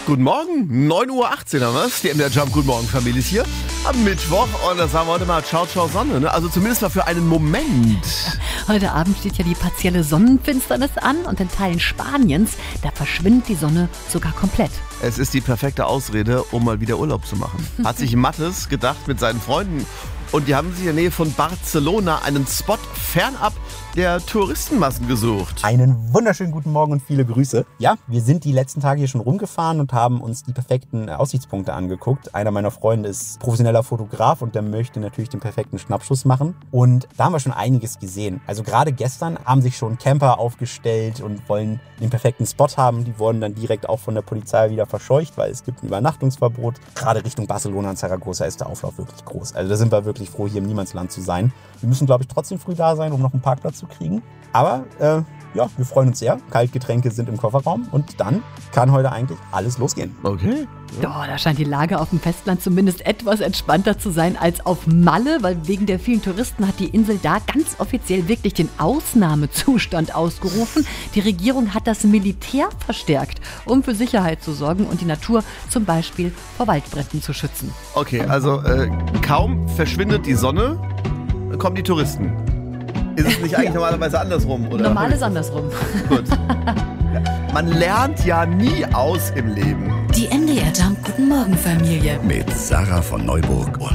Guten Morgen, 9:18 Uhr haben wir es. Die MDR Jump Guten Morgen Familie ist hier am Mittwoch und da sagen wir heute mal Ciao, ciao Sonne. Ne? Also zumindest mal für einen Moment. Heute Abend steht ja die partielle Sonnenfinsternis an und in Teilen Spaniens, da verschwindet die Sonne sogar komplett. Es ist die perfekte Ausrede, um mal wieder Urlaub zu machen. Hat sich Mattes gedacht mit seinen Freunden. Und die haben sich in der Nähe von Barcelona einen Spot fernab der Touristenmassen gesucht. Einen wunderschönen guten Morgen und viele Grüße. Ja, wir sind die letzten Tage hier schon rumgefahren und haben uns die perfekten Aussichtspunkte angeguckt. Einer meiner Freunde ist professioneller Fotograf und der möchte natürlich den perfekten Schnappschuss machen. Und da haben wir schon einiges gesehen. Also gerade gestern haben sich schon Camper aufgestellt und wollen den perfekten Spot haben. Die wurden dann direkt auch von der Polizei wieder verscheucht, weil es gibt ein Übernachtungsverbot. Gerade Richtung Barcelona und Zaragoza ist der Auflauf wirklich groß. Also da sind wir wirklich froh, hier im Niemandsland zu sein. Wir müssen, glaube ich, trotzdem früh da sein, um noch einen Parkplatz zu kriegen. Aber ja, wir freuen uns sehr. Kaltgetränke sind im Kofferraum und dann kann heute eigentlich alles losgehen. Okay. Ja, da scheint die Lage auf dem Festland zumindest etwas entspannter zu sein als auf Malle, weil wegen der vielen Touristen hat die Insel da ganz offiziell wirklich den Ausnahmezustand ausgerufen. Die Regierung hat das Militär verstärkt, um für Sicherheit zu sorgen und die Natur zum Beispiel vor Waldbränden zu schützen. Okay, also kaum verschwindet die Sonne, kommen die Touristen. Ist es nicht eigentlich normalerweise andersrum, oder? Normal ist andersrum. Gut. Man lernt ja nie aus im Leben. Die MDR Jump Guten Morgen Familie. Mit Sarah von Neuburg und